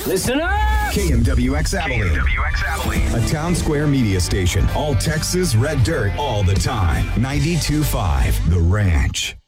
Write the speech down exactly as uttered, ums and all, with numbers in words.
Listen up! K M W X Abilene. K M W X Abilene. A Town Square media station. All Texas red dirt all the time. ninety-two point five The Ranch.